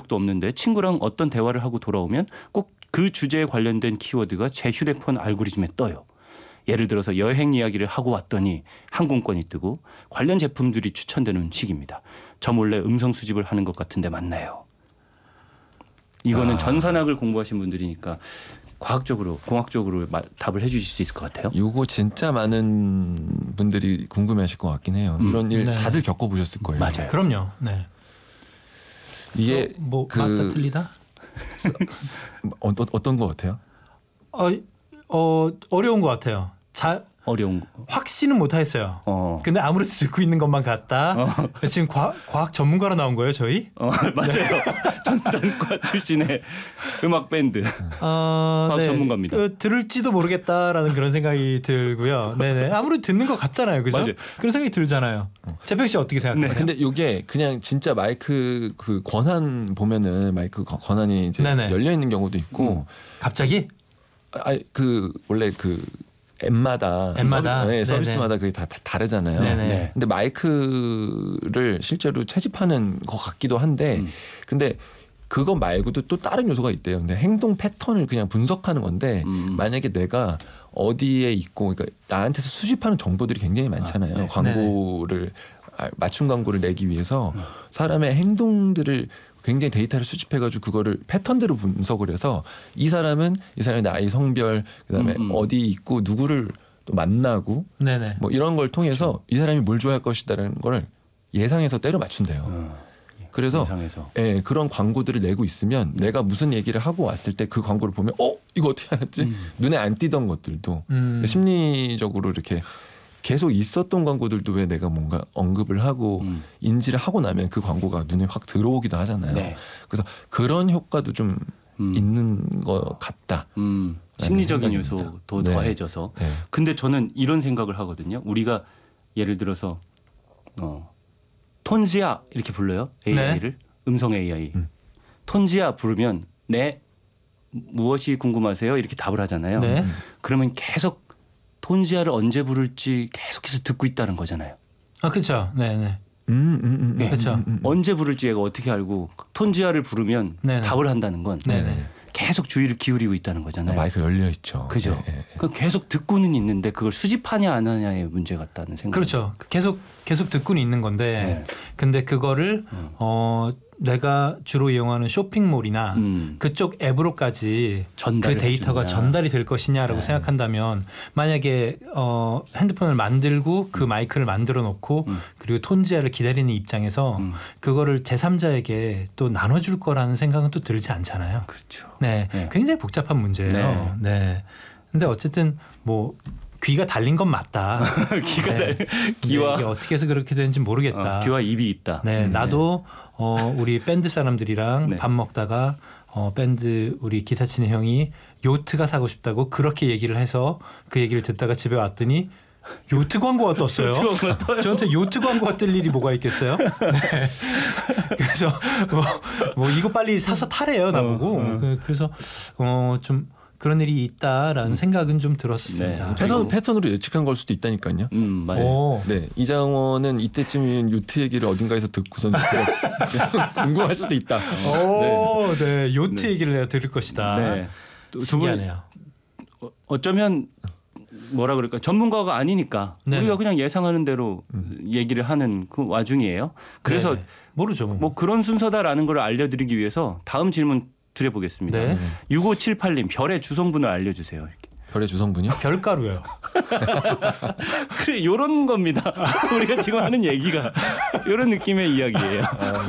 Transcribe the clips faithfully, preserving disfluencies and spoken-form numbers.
적도 없는데 친구랑 어떤 대화를 하고 돌아오면 꼭 그 주제에 관련된 키워드가 제 휴대폰 알고리즘에 떠요. 예를 들어서 여행 이야기를 하고 왔더니 항공권이 뜨고 관련 제품들이 추천되는 시기입니다. 저 몰래 음성 수집을 하는 것 같은데 맞나요? 이거는 아. 전산학을 공부하신 분들이니까 과학적으로 공학적으로 마, 답을 해 주실 수 있을 것 같아요. 이거 진짜 많은 분들이 궁금해하실 것 같긴 해요. 음. 이런 일 네. 다들 겪어보셨을 거예요. 맞아요. 그럼요. 네. 이게 어, 뭐 그 맞다 틀리다? 어, 어떤 것 같아요? 어, 어 어려운 것 같아요. 자, 어려운 거. 확신은 못하겠어요. 어. 근데 아무래도 듣고 있는 것만 같다. 어. 지금 과, 과학 전문가로 나온 거예요, 저희? 어, 맞아요. 전산과 출신의 음악 밴드. 어, 과학 전문가입니다. 그, 들을지도 모르겠다라는 그런 생각이 들고요. 네네. 아무래도 듣는 것 같잖아요, 그죠? 맞아요. 그런 생각이 들잖아요. 재평 씨 어떻게 생각하세요? 네. 근데 이게 그냥 진짜 마이크 그 권한 보면은 마이크 거- 권한이 이제 네네. 열려 있는 경우도 있고, 갑자기? 아니 그 원래 그 앱마다 앱마다? 서비, 네, 네네. 서비스마다 그게 다, 다 다르잖아요. 네네. 네. 근데 마이크를 실제로 채집하는 것 같기도 한데, 음. 근데 그거 말고도 또 다른 요소가 있대요. 근데 행동 패턴을 그냥 분석하는 건데, 음. 만약에 내가 어디에 있고, 그러니까 나한테서 수집하는 정보들이 굉장히 많잖아요. 아, 네. 광고를 아, 맞춤 광고를 내기 위해서 사람의 행동들을 굉장히 데이터를 수집해가지고 그거를 패턴대로 분석을 해서 이 사람은 이 사람의 나이, 성별, 그다음에 음, 음. 어디 있고 누구를 또 만나고 네네. 뭐 이런 걸 통해서 이 사람이 뭘 좋아할 것이다라는 걸 예상해서 때려 맞춘대요. 어. 그래서 예상해서. 예, 그런 광고들을 내고 있으면 내가 무슨 얘기를 하고 왔을 때 그 광고를 보면 어 이거 어떻게 알았지? 음. 눈에 안 띄던 것들도 음. 심리적으로 이렇게 계속 있었던 광고들도 왜 내가 뭔가 언급을 하고 음. 인지를 하고 나면 그 광고가 눈에 확 들어오기도 하잖아요. 네. 그래서 그런 효과도 좀 음. 있는 것 같다. 음. 심리적인 생각입니다. 요소도 네. 더해져서. 네. 근데 저는 이런 생각을 하거든요. 우리가 예를 들어서 어, 톤지야 이렇게 불러요. 에이아이를. 음성 에이아이. 음. 톤지야 부르면 네 무엇이 궁금하세요? 이렇게 답을 하잖아요. 네. 그러면 계속 톤지야를 언제 부를지 계속해서 듣고 있다는 거잖아요. 아, 그렇죠. 네네. 음, 음, 음, 네. 그렇죠. 음, 음, 음. 언제 부를지 얘가 어떻게 알고 톤지야를 부르면 네네. 답을 한다는 건 네네. 계속 주의를 기울이고 있다는 거잖아요. 마이크 열려 있죠. 그죠? 네, 네. 그러니까 계속 듣고는 있는데 그걸 수집하냐 안 하냐의 문제 같다는 생각. 그렇죠. 계속 계속 듣고는 있는 건데, 네. 근데 그거를 음. 어 내가 주로 이용하는 쇼핑몰이나 음. 그쪽 앱으로까지 전달을 그 데이터가 해주느냐. 전달이 될 것이냐라고 네. 생각한다면, 만약에 어 핸드폰을 만들고 그 마이크를 만들어 놓고 음. 그리고 톤지야를 기다리는 입장에서 음. 그거를 제삼자에게 또 나눠줄 거라는 생각은 또 들지 않잖아요. 그렇죠. 네, 네. 굉장히 복잡한 문제예요. 네. 네. 근데 어쨌든 뭐 귀가 달린 건 맞다. 귀가 네. 달 귀와 이게 어떻게 해서 그렇게 되는지 모르겠다. 어, 귀와 입이 있다. 네, 음, 나도 어, 우리 밴드 사람들이랑 네. 밥 먹다가 어, 밴드 우리 기타 치는 형이 요트가 사고 싶다고 그렇게 얘기를 해서 그 얘기를 듣다가 집에 왔더니 요트 광고가 떴어요. 요트 광고가 떠요? 저한테 요트 광고가 뜰 일이 뭐가 있겠어요? 네. 그래서 뭐, 뭐 이거 빨리 사서 타래요 나보고. 어, 어. 그- 그래서 어, 좀 그런 일이 있다라는 생각은 좀 들었습니다. 네. 패턴, 그리고- 패턴으로 예측한 걸 수도 있다니까요. 음, 맞아요. 오. 네, 이장원은 이때쯤이면 요트 얘기를 어딘가에서 듣고선 들어- 궁금할 수도 있다. 오, 네. 요트 네. 얘기를 내가 들을 것이다. 네. 또 두 분 신기하네요. 어- 어쩌면 뭐라 그럴까 전문가가 아니니까 네네. 우리가 그냥 예상하는 대로 얘기를 하는 그 와중이에요. 그래서 네네. 모르죠. 뭐 그런 순서다라는 걸 알려드리기 위해서 다음 질문 드려보겠습니다. 네. 육오칠팔 님 별의 주성분을 알려주세요. 이렇게. 별의 주성분이요? 별가루요. 그래 이런 겁니다. 우리가 지금 하는 얘기가 이런 느낌의 이야기예요.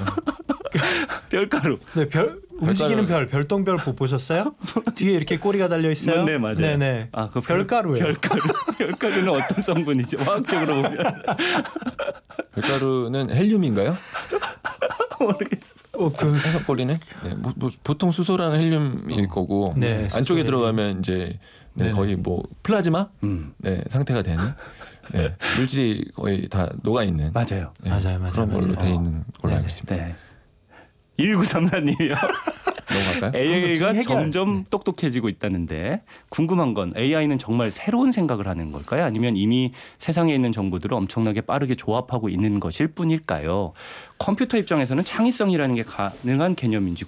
별가루. 네, 별 움직이는 별, 별똥별 보- 보셨어요? 뒤에 이렇게 꼬리가 달려 있어요. 네 맞아요. 네, 네. 아, 그 별가루예요. 별가루. 별가루는 어떤 성분이죠? 화학적으로 보면 별가루는 헬륨인가요? 모르겠어. 어, 그 해석 걸리네. 네, 뭐, 뭐 보통 수소랑 헬륨일 거고 네, 안쪽에 수소, 들어가면 이제 네, 네네. 거의 뭐 플라즈마 음 네, 상태가 되는 네, 물질이 거의 다 녹아 있는 맞아요. 네, 맞아요, 맞아요, 그런 걸로 맞아요. 돼 있는 걸로 네네. 알고 있습니다. 네. 일구삼사 님이요. 넘어갈까요? 에이아이가 해결. 점점 똑똑해지고 있다는데 궁금한 건 에이아이는 정말 새로운 생각을 하는 걸까요? 아니면 이미 세상에 있는 정보들을 엄청나게 빠르게 조합하고 있는 것일 뿐일까요? 컴퓨터 입장에서는 창의성이라는 게 가능한 개념인지